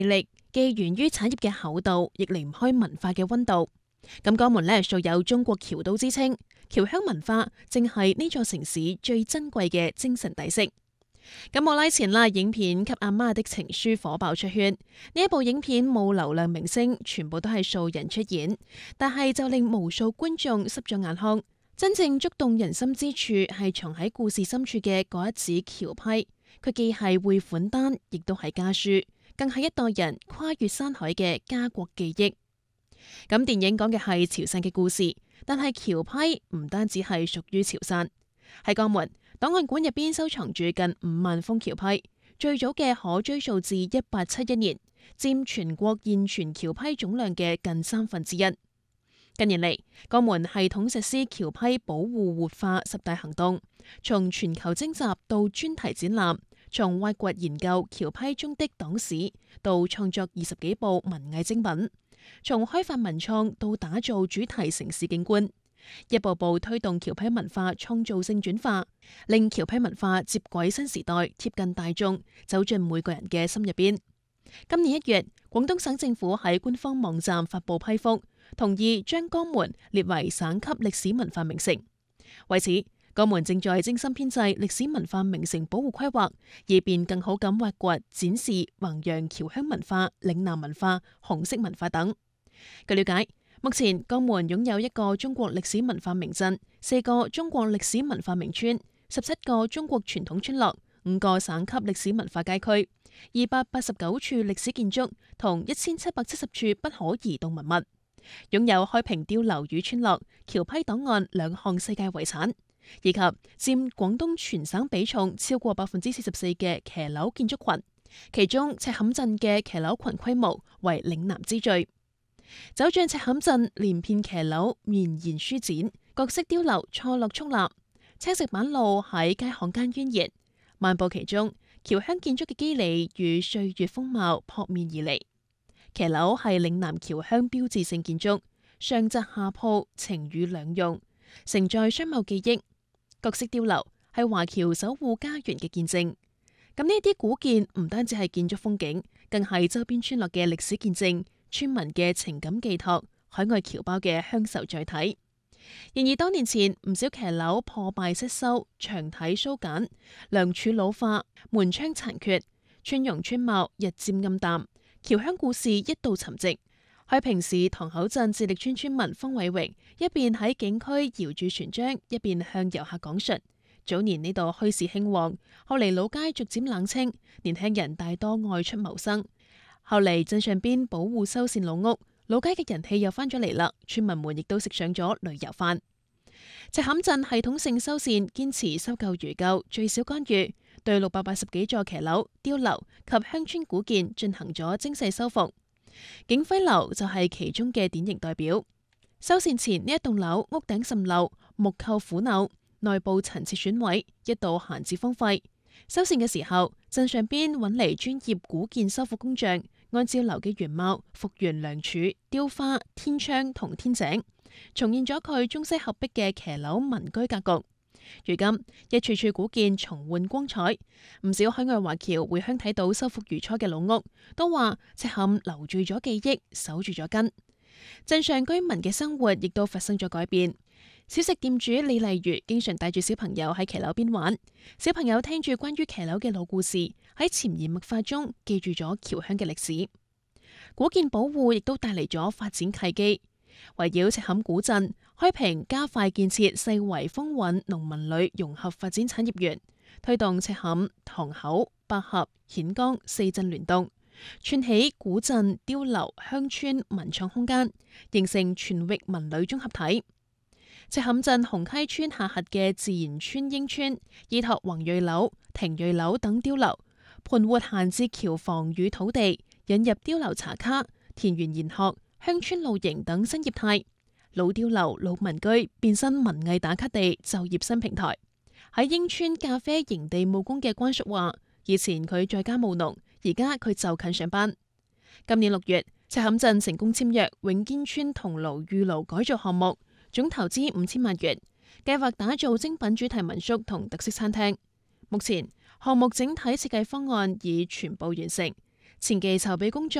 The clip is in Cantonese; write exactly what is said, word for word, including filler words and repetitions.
力既源於產業嘅厚度，亦離唔開文化嘅溫度。咁江門呢，素有中國僑都之稱，僑鄉文化正係呢座城市最珍貴嘅精神底色。咁冇耐前啦，影片《給阿媽的情書》火爆出圈。呢一部影片冇流量明星，全部都係素人出演，但係就令無數觀眾濕咗眼眶。真正觸動人心之處係藏喺故事深處嘅嗰一紙僑批，佢既係匯款單，亦都係家書，更係一代人跨越山海嘅家國記憶。咁電影講嘅係潮汕嘅故事，但係僑批唔單止係屬於潮汕。喺江門檔案館入邊收藏住近五萬封僑批，最早嘅可追溯至一八七一年，佔全國現存僑批總量嘅近三分之一。近年嚟，江門系統實施僑批保護活化十大行動，從全球徵集到專題展覽，從挖掘研究僑批中的黨史到創作二十幾部文藝精品，從開發文創到打造主題城市景觀，一步步推動僑批文化創造性轉化，令僑批文化接軌新時代，貼近大眾，走進每個人嘅心入邊。今年一月，廣東省政府喺官方網站發布批覆，同意將江門列為省級歷史文化名城。為此，江門正在精心編製歷史文化名城保護規劃，以便更好咁挖掘、展示、弘揚僑鄉文化、嶺南文化、紅色文化等。據了解，目前江門擁有一個中國歷史文化名鎮、四個中國歷史文化名村、十七個中國傳統村落、五個省級歷史文化街區、二百八十九處歷史建築同一千七百七十處不可移動文物，擁有開平碉樓與村落、僑批檔案兩項世界遺產，以及佔廣東全省比重超過百分之四十四嘅騎樓建築群，其中赤坎鎮嘅騎樓群規模為嶺南之最。走進赤坎鎮，連片騎樓綿延舒展，各式碉樓錯落矗立，青石板路喺街巷間蜿蜒，漫步其中，僑鄉建築嘅肌理與歲月風貌撲面而嚟。騎樓係嶺南僑鄉標誌性建築，上窄下鋪，晴雨兩用，承載商貿記憶。各式碉樓係華僑守護家園嘅見證。咁呢啲古建唔單止係建築風景，更係周邊村落嘅歷史見證，村民嘅情感寄託，海外僑胞嘅鄉愁載體。然而多年前，唔少騎樓破敗失修，牆體疏簡，梁柱老化，門窗殘缺，村容村貌日漸暗淡，僑鄉故事一度沉寂。開平市塘口鎮智力村村民方偉榮一邊喺景區搖住船樁，一邊向遊客講述。早年呢度墟市興旺，後嚟老街逐漸冷清，年輕人大多外出謀生。後嚟鎮上邊保護修繕老屋，老街嘅人氣又翻咗嚟啦，村民們亦都食上咗旅遊飯。赤坎鎮系統性修繕，堅持修舊如舊，最少干預，對六百八十幾座騎樓、碉樓及鄉村古建進行咗精細修復。景輝樓就係其中嘅典型代表。修繕前呢一棟樓屋頂滲漏，木構腐朽，內部陳設損毀，一度閒置荒廢。修繕嘅時候，鎮上邊揾嚟專業古建修復工匠，按照樓嘅原貌復原梁柱、雕花、天窗同天井，重現咗佢中西合璧嘅騎樓民居格局。如今一處處古建重煥光彩，唔少海外華僑回鄉睇到修復如初嘅老屋，都話赤坎留住咗記憶，守住咗根。鎮上居民嘅生活亦都發生咗改變。小食店主李麗如經常帶住小朋友喺騎樓邊玩，小朋友聽住關於騎樓嘅老故事，喺潛移默化中記住咗僑鄉嘅歷史。古建保護亦都帶嚟咗發展契機，圍繞赤坎古鎮，開平加快建設世圍風韻農民旅融合發展產業園，推動赤坎、塘口、百合、顯江四鎮聯動，串起古鎮、碉樓、鄉村文創空間，形成全域文旅綜合體。赤坎鎮紅溪村下轄嘅自然村英村，依託宏瑞樓、廷瑞樓等碉樓，盤活閒置僑房與土地，引入碉樓茶卡、田園研學、鄉村露營等新業態。老碉樓、老民居變身文藝打卡地、就業新平台。喺英村咖啡營地務工嘅關叔話：以前佢在家務農，而家佢就近上班。今年六月，赤坎鎮成功簽約永堅村桐廬御爐改造項目。總投資五千萬元，計劃打造精品主題民宿同特色餐廳。目前項目整體設計方案已全部完成， 前期籌備工作